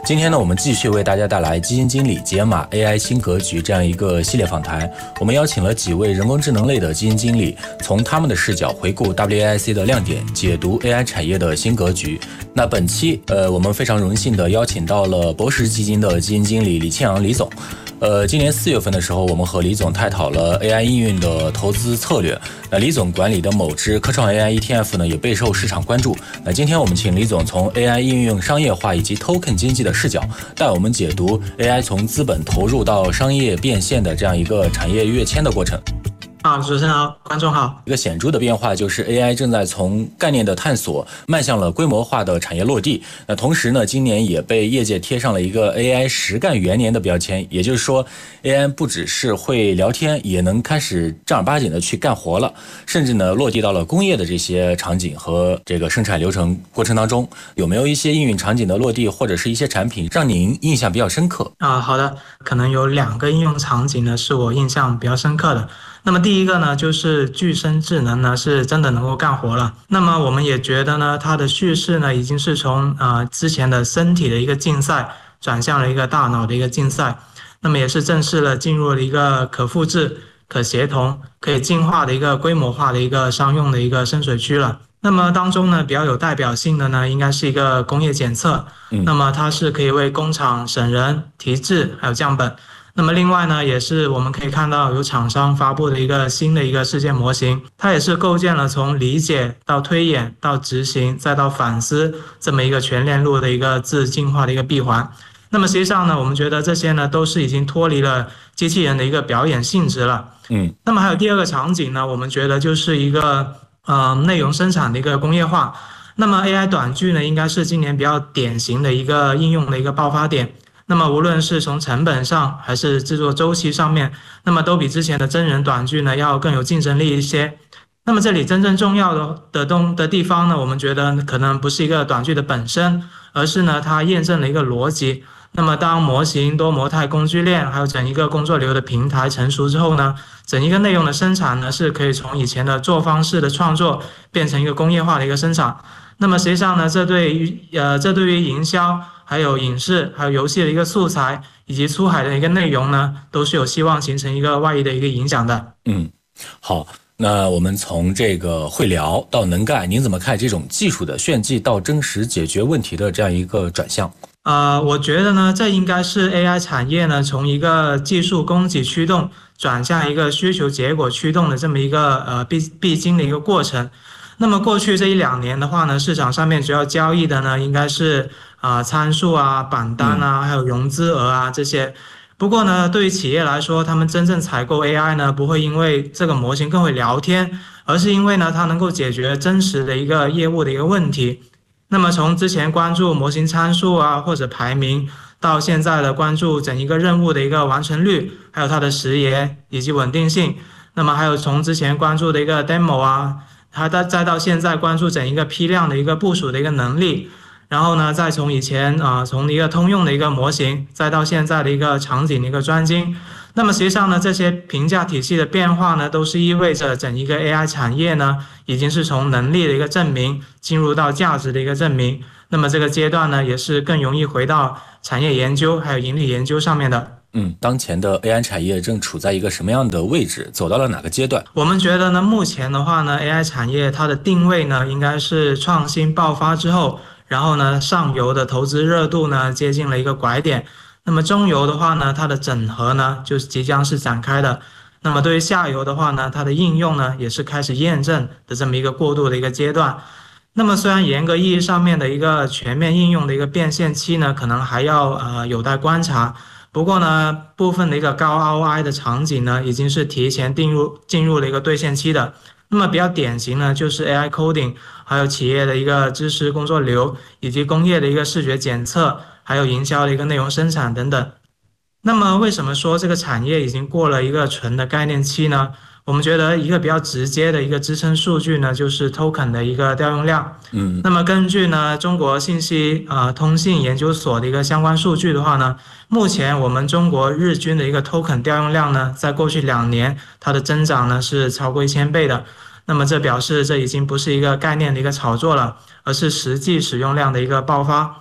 今天呢，我们继续为大家带来基金经理解码 AI 新格局这样一个系列访谈。我们邀请了几位人工智能类的基金经理，从他们的视角回顾 WAIC 的亮点，解读 AI 产业的新格局。那本期我们非常荣幸的邀请到了博时基金的基金经理李庆阳李总。今年4月份的时候，我们和李总探讨了 AI 应用的投资策略。那李总管理的某只科创 AI ETF 呢，也备受市场关注。那今天我们请李总从 AI 应用商业化以及 token 经济的视角，带我们解读 AI 从资本投入到商业变现的这样一个产业跃迁的过程。 主持人好，观众好。 一个显著的变化就是 AI 正在从概念的探索迈向了规模化的产业落地。那同时呢，今年也被业界贴上了一个 AI 实干元年的标签，也就是说 AI 不只是会聊天，也能开始正儿八经的去干活了，甚至呢落地到了工业的这些场景和这个生产流程过程当中。有没有一些应用场景的落地或者是一些产品让您印象比较深刻？ 好的，可能有2个应用场景呢是我印象比较深刻的。那么第一个呢，就是具身智能呢是真的能够干活了。那么我们也觉得呢，它的叙事呢已经是从之前的身体的一个竞赛转向了一个大脑的一个竞赛。那么也是正式了进入了一个可复制、可协同、可以进化的一个规模化的一个商用的一个深水区了。那么当中呢，比较有代表性的呢，应该是一个工业检测。那么它是可以为工厂省人、提质还有降本。那么另外呢，也是我们可以看到有厂商发布的一个新的一个事件模型，它也是构建了从理解到推演到执行再到反思这么一个全链路的一个自进化的一个闭环。那么实际上呢，我们觉得这些呢都是已经脱离了机器人的一个表演性质了。那么还有第2个场景呢，我们觉得就是一个内容生产的一个工业化。那么 AI 短剧呢，应该是今年比较典型的一个应用的一个爆发点。那么无论是从成本上还是制作周期上面，那么都比之前的真人短剧呢要更有竞争力一些。那么这里真正重要的地方呢，我们觉得可能不是一个短剧的本身，而是呢它验证了一个逻辑。那么当模型、多模态工具链还有整一个工作流的平台成熟之后呢，整一个内容的生产呢是可以从以前的做方式的创作变成一个工业化的一个生产。那么实际上呢，这对于营销还有影视还有游戏的一个素材以及出海的一个内容呢，都是有希望形成一个外溢的一个影响的。 好，那我们从这个会聊到能干，您怎么看这种技术的炫技到真实解决问题的这样一个转向？ 我觉得呢，这应该是 AI 产业呢从一个技术供给驱动转向一个需求结果驱动的这么一个必经的一个过程。那么过去这1-2年的话呢，市场上面主要交易的呢应该是参数啊、榜单啊，还有融资额啊这些。不过呢，对于企业来说，他们真正采购 AI 呢，不会因为这个模型更会聊天，而是因为呢它能够解决真实的一个业务的一个问题。那么从之前关注模型参数啊或者排名，到现在的关注整一个任务的一个完成率，还有它的时延以及稳定性。那么还有从之前关注的一个 demo 啊，再到现在关注整一个批量的一个部署的一个能力，然后呢，再从以前从一个通用的一个模型，再到现在的一个场景的一个专精。那么实际上呢，这些评价体系的变化呢，都是意味着整一个 AI 产业呢，已经是从能力的一个证明进入到价值的一个证明。那么这个阶段呢，也是更容易回到产业研究还有盈利研究上面的。 当前的 AI 产业正处在一个什么样的位置，走到了哪个阶段？ 我们觉得呢，目前的话呢， AI 产业它的定位呢，应该是创新爆发之后，然后呢，上游的投资热度呢，接近了一个拐点。那么中游的话呢，它的整合呢，就是即将是展开的。那么对于下游的话呢，它的应用呢，也是开始验证的这么一个过渡的一个阶段。那么虽然严格意义上面的一个全面应用的一个变现期呢，可能还要有待观察。不过呢，部分的一个高 ROI 的场景呢，已经是提前进入了一个兑现期的。那么比较典型呢，就是 AI coding， 还有企业的一个知识工作流，以及工业的一个视觉检测，还有营销的一个内容生产等等。那么为什么说这个产业已经过了一个纯的概念期呢？我们觉得一个比较直接的一个支撑数据呢，就是 token 的一个调用量。那么根据呢中国信息通信研究所的一个相关数据的话呢，目前我们中国日均的一个 token 调用量呢，在过去2年它的增长呢是超过1000倍的。那么这表示这已经不是一个概念的一个炒作了，而是实际使用量的一个爆发。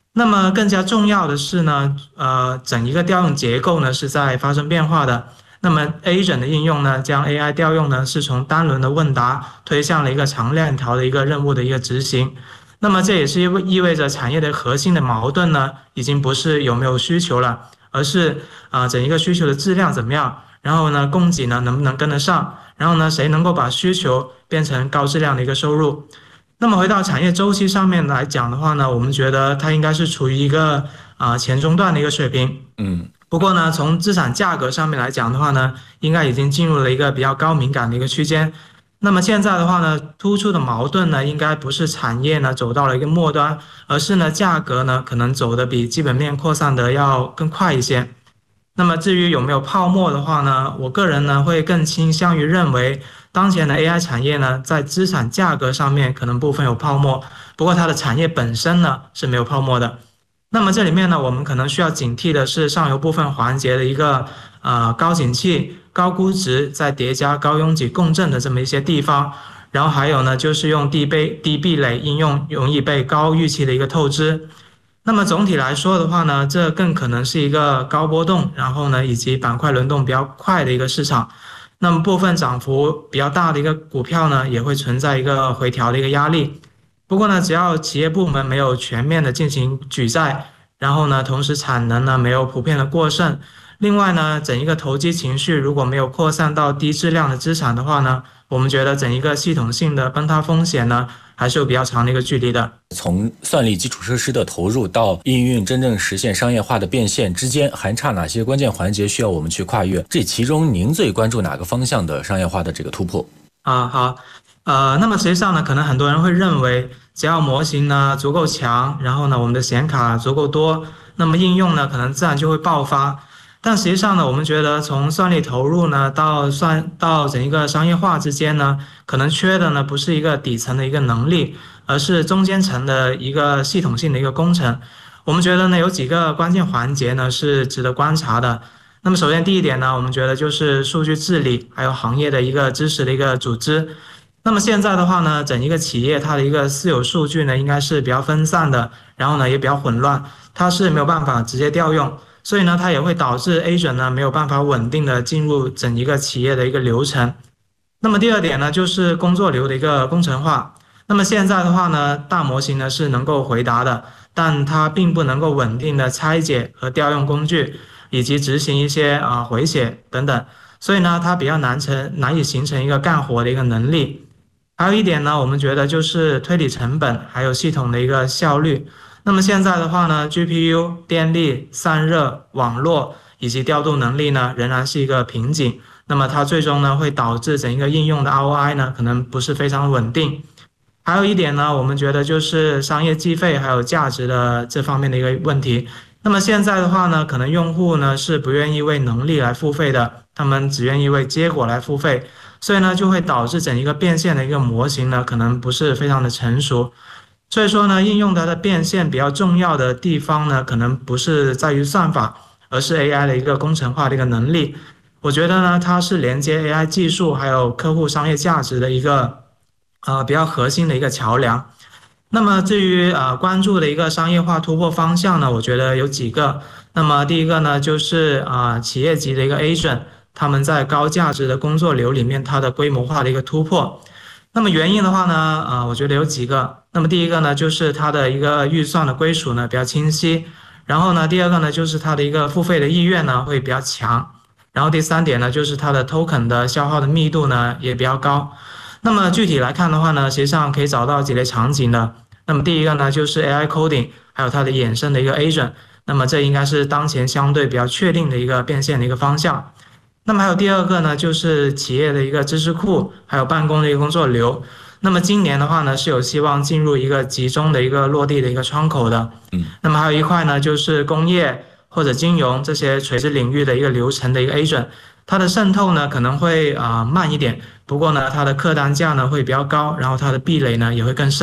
那么更加重要的是呢，整一个调用结构呢是在发生变化的。那么 Agent 的应用呢，将 AI 调用呢是从单轮的问答推向了一个长链条的一个任务的一个执行。那么这也是意味着产业的核心的矛盾呢，已经不是有没有需求了，而是整一个需求的质量怎么样，然后呢供给呢能不能跟得上，然后呢谁能够把需求变成高质量的一个收入。那么回到产业周期上面来讲的话呢，我们觉得它应该是处于一个前中段的一个水平。不过呢，从资产价格上面来讲的话呢，应该已经进入了一个比较高敏感的一个区间。那么现在的话呢，突出的矛盾呢，应该不是产业呢走到了一个末端，而是呢价格呢可能走的比基本面扩散的要更快一些。那么至于有没有泡沫的话呢，我个人呢会更倾向于认为，当前的 AI 产业呢在资产价格上面可能部分有泡沫，不过它的产业本身呢是没有泡沫的。那么这里面呢，我们可能需要警惕的是上游部分环节的一个高景气、高估值再叠加高拥挤共振的这么一些地方，然后还有呢就是用低壁垒应用容易被高预期的一个透支。那么总体来说的话呢，这更可能是一个高波动，然后呢以及板块轮动比较快的一个市场。那么部分涨幅比较大的一个股票呢，也会存在一个回调的一个压力。不过呢，只要企业部门没有全面的进行举债，然后呢，同时产能呢没有普遍的过剩，另外呢，整一个投机情绪如果没有扩散到低质量的资产的话呢，我们觉得整一个系统性的崩塌风险呢，还是有比较长的一个距离的。 从算力基础设施的投入到应用真正实现商业化的变现之间，还差哪些关键环节需要我们去跨越？这其中您最关注哪个方向的商业化的这个突破？ 好。那么实际上呢，可能很多人会认为，只要模型呢足够强，然后呢我们的显卡足够多，那么应用呢可能自然就会爆发。但实际上呢，我们觉得从算力投入呢到整一个商业化之间呢，可能缺的呢不是一个底层的一个能力，而是中间层的一个系统性的一个工程。我们觉得呢有几个关键环节呢是值得观察的。那么首先第一点呢，我们觉得就是数据治理，还有行业的一个知识的一个组织。那么现在的话呢，整一个企业它的一个私有数据呢，应该是比较分散的，然后呢也比较混乱，它是没有办法直接调用，所以呢它也会导致 agent 呢没有办法稳定的进入整一个企业的一个流程。那么第二点呢，就是工作流的一个工程化。那么现在的话呢，大模型呢是能够回答的，但它并不能够稳定的拆解和调用工具，以及执行一些回写等等，所以呢它比较难以形成一个干活的一个能力。还有一点呢，我们觉得就是推理成本，还有系统的一个效率。那么现在的话呢，GPU、电力、散热、网络以及调度能力呢，仍然是一个瓶颈。那么它最终呢，会导致整一个应用的 ROI 呢，可能不是非常稳定。还有一点呢，我们觉得就是商业计费还有价值的这方面的一个问题。那么现在的话呢，可能用户呢是不愿意为能力来付费的，他们只愿意为结果来付费。所以呢，就会导致整一个变现的一个模型呢，可能不是非常的成熟。所以说呢，应用它的变现比较重要的地方呢，可能不是在于算法，而是 AI 的一个工程化的一个能力。我觉得呢，它是连接 AI 技术还有客户商业价值的一个比较核心的一个桥梁。那么至于关注的一个商业化突破方向呢，我觉得有几个。那么第一个呢，就是企业级的一个 agent。他们在高价值的工作流里面，它的规模化的一个突破。那么原因的话呢，我觉得有几个。那么第一个呢，就是它的一个预算的归属呢比较清晰。然后呢，第二个呢，就是它的一个付费的意愿呢会比较强。然后第三点呢，就是它的 token 的消耗的密度呢也比较高。那么具体来看的话呢，实际上可以找到几类场景的。那么第一个呢，就是 AI coding， 还有它的衍生的一个 agent。那么这应该是当前相对比较确定的一个变现的一个方向。那么还有第二个呢，就是企业的一个知识库，还有办公的一个工作流。那么今年的话呢，是有希望进入一个集中的一个落地的一个窗口的。那么还有一块呢，就是工业或者金融这些垂直领域的一个流程的一个 agent， 它的渗透呢可能会慢一点，不过呢它的客单价呢会比较高，然后它的壁垒呢也会更深。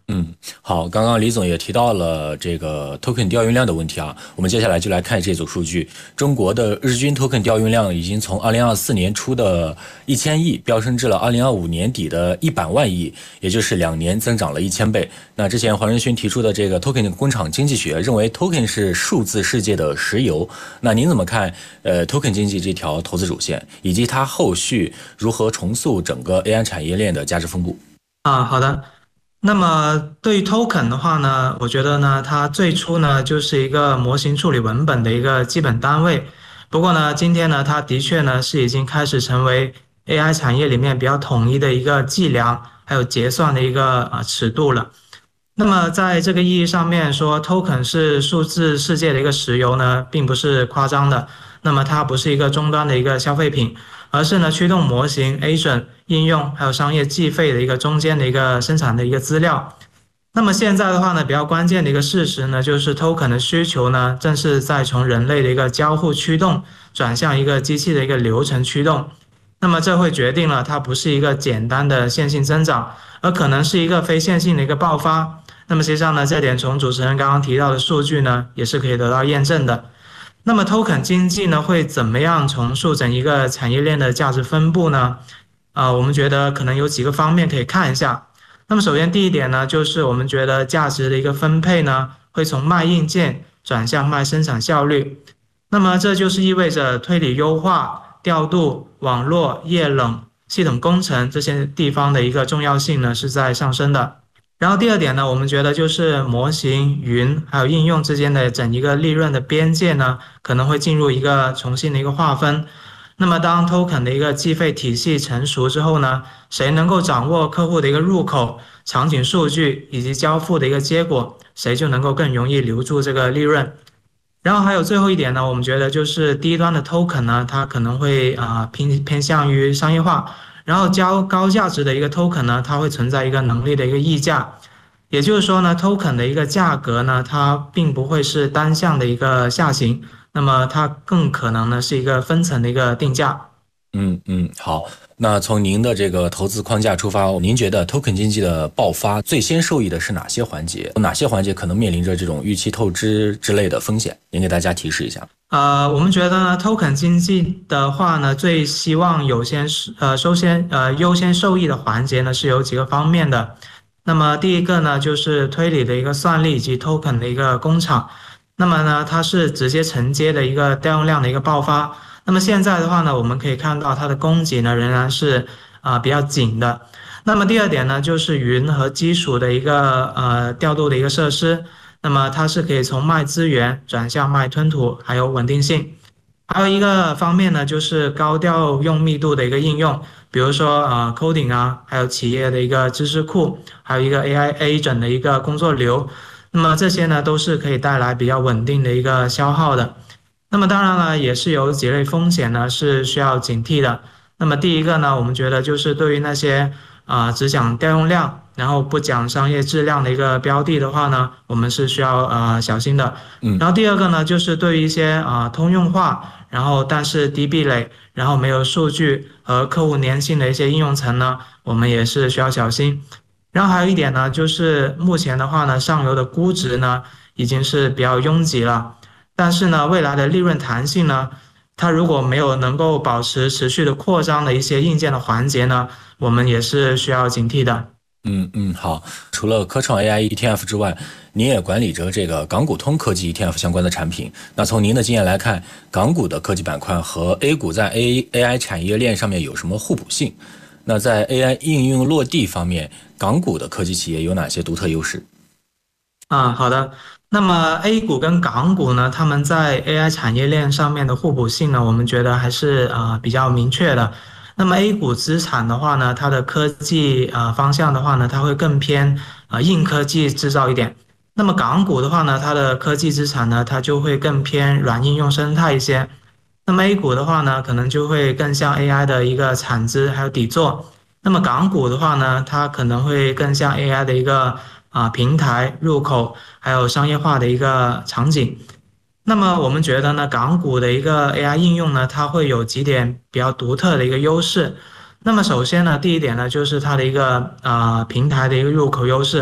好，刚刚李总也提到了这个 token 调用量的问题啊，我们接下来就来看这组数据。中国的日均 token 调用量已经从2024年初的1000亿飙升至了2025年底的100万亿，也就是2年增长了1000倍。那之前黄仁勋提出的这个 token 工厂经济学，认为 token 是数字世界的石油。那您怎么看token 经济这条投资主线，以及它后续如何重塑整个 AI 产业链的价值分布？ 好的。那么对于 token 的话呢，我觉得呢，它最初呢就是一个模型处理文本的一个基本单位。不过呢，今天呢，它的确呢是已经开始成为 AI 产业里面比较统一的一个计量还有结算的一个尺度了。那么在这个意义上面说，token 是数字世界的一个石油呢，并不是夸张的。那么它不是一个终端的一个消费品，而是呢驱动模型、agent 应用还有商业计费的一个中间的一个生产的一个资料。那么现在的话呢，比较关键的一个事实呢，就是 token 的需求呢，正是在从人类的一个交互驱动转向一个机器的一个流程驱动。那么这会决定了它不是一个简单的线性增长，而可能是一个非线性的一个爆发。那么实际上呢，这点从主持人刚刚提到的数据呢，也是可以得到验证的。那么 token 经济呢，会怎么样重塑整一个产业链的价值分布呢？我们觉得可能有几个方面可以看一下。那么首先第一点呢，就是我们觉得价值的一个分配呢，会从卖硬件转向卖生产效率。那么这就是意味着推理优化、调度、网络、液冷、系统工程这些地方的一个重要性呢，是在上升的。然后第二点呢，我们觉得就是模型、云还有应用之间的整一个利润的边界呢，可能会进入一个重新的一个划分。那么当 token 的一个计费体系成熟之后呢，谁能够掌握客户的一个入口、场景数据以及交付的一个结果，谁就能够更容易留住这个利润。然后还有最后一点呢，我们觉得就是低端的 token 呢，它可能会偏向于商业化。然后高价值的一个 token 呢，它会存在一个能力的一个溢价，也就是说呢，token 的一个价格呢，它并不会是单向的一个下行，那么它更可能呢是一个分层的一个定价。 好，那从您的这个投资框架出发，您觉得 token 经济的爆发最先受益的是哪些环节？哪些环节可能面临着这种预期透支之类的风险？您给大家提示一下。 我们觉得呢 ，token 经济的话呢，最希望优先受益的环节呢是有几个方面的。那么第一个呢，就是推理的一个算力以及 token 的一个工厂。那么呢，它是直接承接的一个调用量的一个爆发。那么现在的话呢，我们可以看到它的供给呢仍然是比较紧的。那么第二点呢，就是云和基础的一个调度的一个设施。那么它是可以从卖资源转向卖吞吐，还有稳定性。还有一个方面呢，就是高调用密度的一个应用，比如说coding 还有企业的一个知识库，还有一个 AI agent 的一个工作流。那么这些呢，都是可以带来比较稳定的一个消耗的。那么当然了，也是有几类风险呢是需要警惕的。那么第一个呢，我们觉得就是对于那些只讲调用量，然后不讲商业质量的一个标的的话呢，我们是需要小心的。然后第二个呢，就是对于一些通用化，然后但是低壁垒，然后没有数据和客户粘性的一些应用层呢，我们也是需要小心。然后还有一点呢，就是目前的话呢，上游的估值呢已经是比较拥挤了，但是呢，未来的利润弹性呢，它如果没有能够保持持续的扩张的一些硬件的环节呢，我们也是需要警惕的。 好。除了科创 AI ETF 之外，您也管理着这个港股通科技 ETF 相关的产品。那从您的经验来看，港股的科技板块和 A 股在 AI 产业链上面有什么互补性？那在 AI 应用落地方面，港股的科技企业有哪些独特优势？ 好的。那么 A 股跟港股呢，他们在 AI 产业链上面的互补性呢，我们觉得还是比较明确的。那么 A 股资产的话呢，它的科技方向的话呢，它会更偏硬科技制造一点。那么港股的话呢，它的科技资产呢，它就会更偏软应用生态一些。那么 A 股的话呢，可能就会更像 AI 的一个产值还有底座。那么港股的话呢，它可能会更像 AI 的一个平台入口，还有商业化的一个场景。那么我们觉得呢，港股的一个 AI 应用呢，它会有几点比较独特的一个优势。那么首先呢，第一点呢，就是它的一个平台的一个入口优势。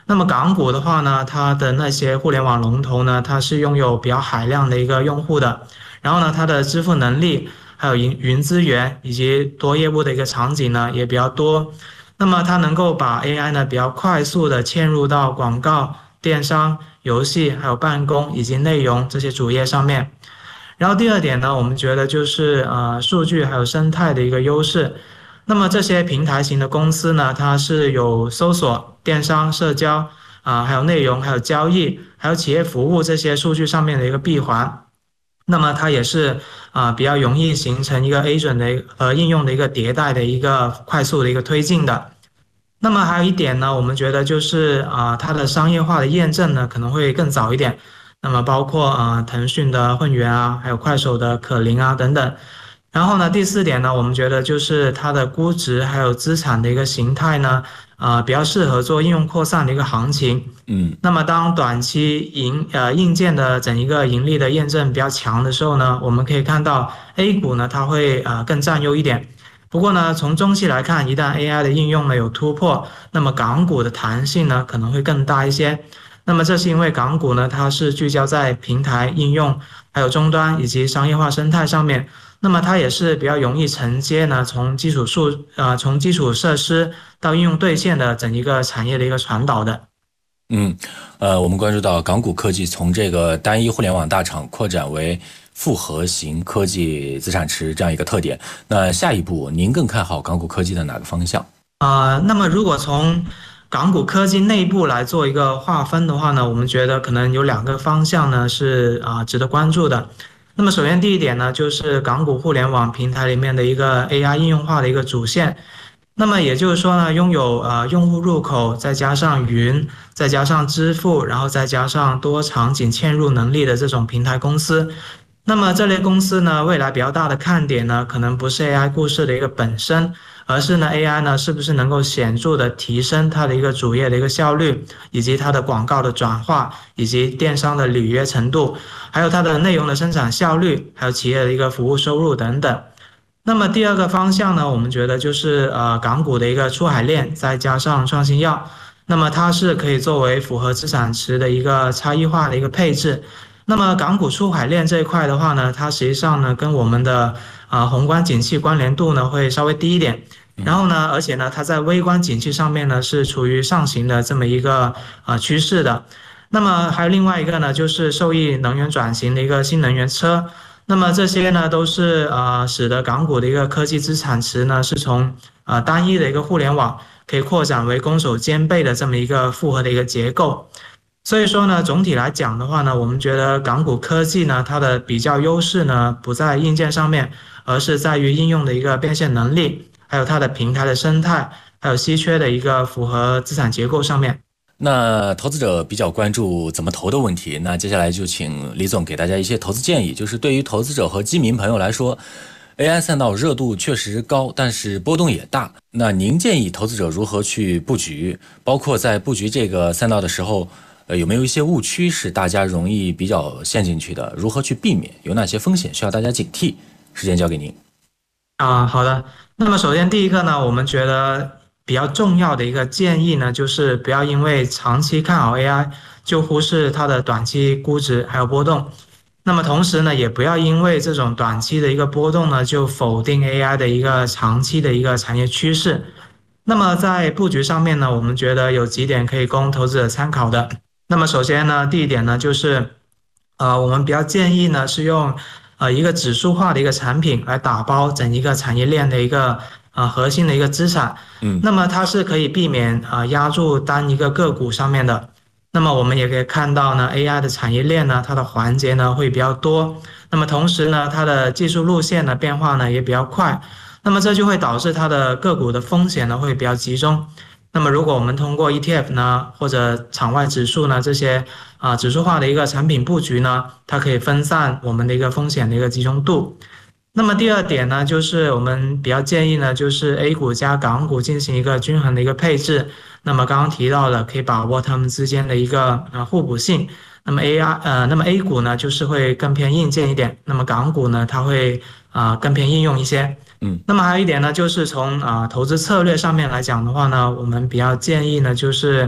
那么港股的话呢，它的那些互联网龙头呢，它是拥有比较海量的一个用户的，然后呢，它的支付能力，还有云资源以及多业务的一个场景呢也比较多。那么它能够把 AI 呢比较快速的嵌入到广告、电商、游戏、还有办公以及内容这些主页上面。然后第二点呢，我们觉得就是数据还有生态的一个优势。那么这些平台型的公司呢，它是有搜索、电商、社交还有内容、还有交易、还有企业服务这些数据上面的一个闭环。那么它也是比较容易形成一个 agent 的应用的一个迭代的一个快速的一个推进的。那么还有一点呢，我们觉得就是它的商业化的验证呢可能会更早一点。那么包括腾讯的混元啊，还有快手的可伶啊等等。然后呢，第四点呢，我们觉得就是它的估值还有资产的一个形态呢，比较适合做应用扩散的一个行情。那么当短期硬件的整一个盈利的验证比较强的时候呢，我们可以看到 A 股呢它会更占优一点。不过呢，从中期来看，一旦 AI 的应用呢有突破，那么港股的弹性呢可能会更大一些。那么这是因为港股呢它是聚焦在平台应用、还有终端以及商业化生态上面。那么它也是比较容易承接呢，从基础设施到应用兑现的整一个产业的一个传导的。 我们关注到港股科技从这个单一互联网大厂扩展为复合型科技资产池这样一个特点。那下一步您更看好港股科技的哪个方向？ 那么如果从港股科技内部来做一个划分的话呢，我们觉得可能有两个方向呢是值得关注的。那么首先第一点呢，就是港股互联网平台里面的一个 AI 应用化的一个主线。那么也就是说呢，拥有用户入口，再加上云，再加上支付，然后再加上多场景嵌入能力的这种平台公司。那么这类公司呢，未来比较大的看点呢，可能不是 AI 故事的一个本身，而是呢 AI 呢是不是能够显著的提升它的一个主页的一个效率，以及它的广告的转化，以及电商的履约程度，还有它的内容的生产效率，还有企业的一个服务收入等等。那么第二个方向呢，我们觉得就是港股的一个出海链，再加上创新药。那么它是可以作为符合资产池的一个差异化的一个配置。那么港股出海链这一块的话呢，它实际上呢跟我们的宏观景气关联度呢会稍微低一点。然后呢，而且呢它在微观景气上面呢是处于上行的这么一个趋势的。那么还有另外一个呢，就是受益能源转型的一个新能源车。那么这些呢都是使得港股的一个科技资产池呢是从单一的一个互联网可以扩展为攻守兼备的这么一个复合的一个结构。所以说呢，总体来讲的话呢，我们觉得港股科技呢它的比较优势呢不在硬件上面，而是在于应用的一个变现能力，还有它的平台的生态，还有稀缺的一个符合资产结构上面。 那投资者比较关注怎么投的问题，那接下来就请李总给大家一些投资建议。就是对于投资者和基民朋友来说， AI 赛道热度确实高，但是波动也大。那您建议投资者如何去布局？包括在布局这个赛道的时候，有没有一些误区是大家容易比较陷进去的？如何去避免？有哪些风险需要大家警惕？时间交给您。 好的。那么首先第一个呢，我们觉得比较重要的一个建议呢，就是不要因为长期看好 AI 就忽视它的短期估值还有波动。那么同时呢，也不要因为这种短期的一个波动呢，就否定 AI 的一个长期的一个产业趋势。那么在布局上面呢，我们觉得有几点可以供投资者参考的。那么首先呢，第一点呢，就是我们比较建议呢是用一个指数化的一个产品来打包整一个产业链的一个核心的一个资产。那么它是可以避免压住单一个个股上面的。那么我们也可以看到呢 ，AI 的产业链呢，它的环节呢会比较多。那么同时呢，它的技术路线的变化呢也比较快。那么这就会导致它的个股的风险呢会比较集中。那么如果我们通过 ETF 呢，或者场外指数呢这些指数化的一个产品布局呢，它可以分散我们的一个风险的一个集中度。那么第二点呢，就是我们比较建议呢，就是 A 股加港股进行一个均衡的一个配置。那么刚刚提到了，可以把握它们之间的一个互补性。那么 A 股呢，就是会更偏硬件一点，那么港股呢，它会更偏应用一些。那么还有一点呢，就是从投资策略上面来讲的话呢，我们比较建议呢，就是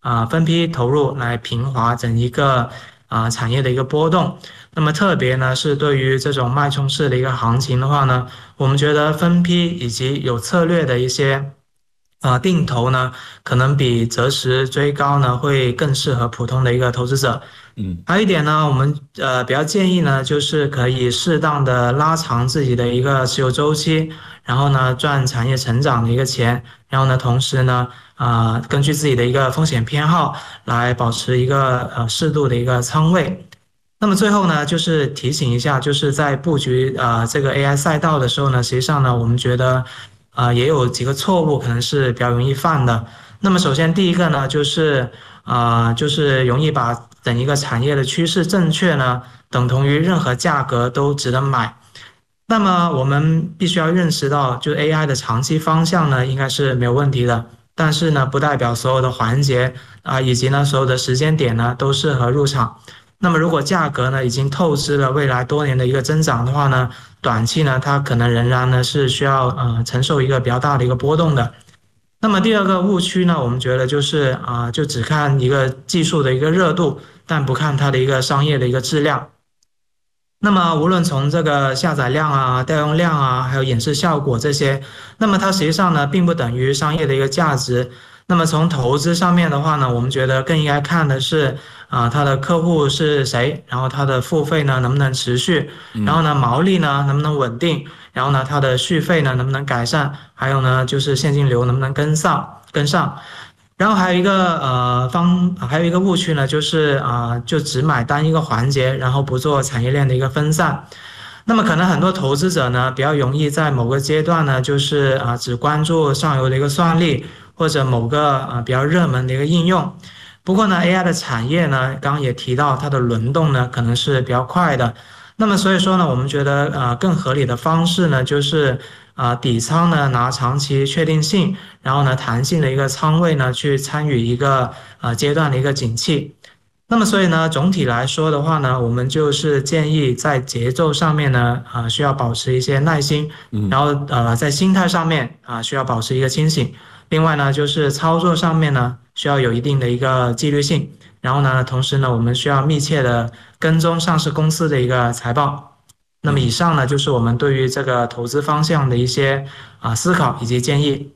分批投入来平滑整一个产业的一个波动。那么特别呢是对于这种脉冲式的一个行情的话呢，我们觉得分批以及有策略的一些定投呢，可能比择时追高呢会更适合普通的一个投资者。还有一点呢，我们比较建议呢，就是可以适当的拉长自己的一个持有周期，然后呢赚产业成长的一个钱，然后呢同时呢根据自己的一个风险偏好来保持一个适度的一个仓位。那么最后呢，就是提醒一下，就是在布局这个 AI 赛道的时候呢，实际上呢，我们觉得也有几个错误可能是比较容易犯的。那么首先第一个呢，就是容易把整一个产业的趋势正确呢，等同于任何价格都值得买。那么我们必须要认识到，就是 AI 的长期方向呢，应该是没有问题的。但是呢，不代表所有的环节以及呢所有的时间点呢都适合入场。那么如果价格呢已经透支了未来多年的一个增长的话呢，短期呢它可能仍然呢是需要承受一个比较大的一个波动的。那么第二个误区呢，我们觉得就是就只看一个技术的一个热度，但不看它的一个商业的一个质量。那么无论从这个下载量调用量还有演示效果这些，那么它实际上呢并不等于商业的一个价值。那么从投资上面的话呢，我们觉得更应该看的是它的客户是谁，然后它的付费呢能不能持续，然后呢毛利呢能不能稳定，然后呢它的续费呢能不能改善，还有呢就是现金流能不能跟上。然后还有一个误区呢，就是就只买单一个环节，然后不做产业链的一个分散。那么可能很多投资者呢比较容易在某个阶段呢，就是只关注上游的一个算力，或者某个比较热门的一个应用。不过呢 AI 的产业呢，刚刚也提到它的轮动呢可能是比较快的。那么所以说呢，我们觉得更合理的方式呢，就是底仓呢拿长期确定性，然后呢弹性的一个仓位呢去参与一个阶段的一个景气。那么所以呢，总体来说的话呢，我们就是建议在节奏上面呢需要保持一些耐心，然后在心态上面需要保持一个清醒。另外呢，就是操作上面呢需要有一定的一个纪律性。然后呢，同时呢，我们需要密切的跟踪上市公司的一个财报。那么以上呢，就是我们对于这个投资方向的一些思考以及建议。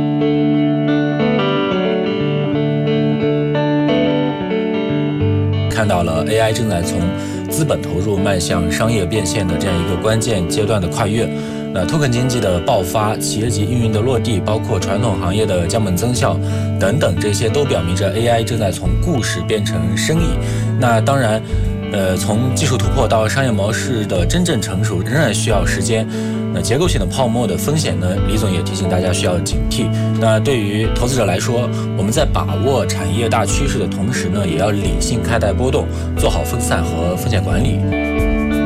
看到了 AI 正在从资本投入迈向商业变现的这样一个关键阶段的跨越。那 token 经济的爆发，企业级运营的落地，包括传统行业的降本增效等等，这些都表明着 AI 正在从故事变成生意。那当然从技术突破到商业模式的真正成熟，仍然需要时间。那结构性的泡沫的风险呢，李总也提醒大家需要警惕。那对于投资者来说，我们在把握产业大趋势的同时呢，也要理性看待波动，做好分散和风险管理。